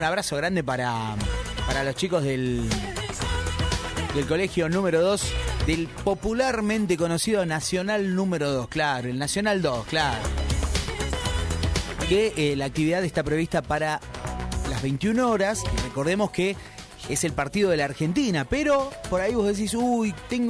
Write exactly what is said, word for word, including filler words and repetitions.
Un abrazo grande para, para los chicos del, del colegio número dos, del popularmente conocido Nacional número dos, claro, el Nacional dos, claro. Que eh, la actividad está prevista para las veintiuna horas, y recordemos que es el partido de la Argentina, pero por ahí vos decís, uy, tengo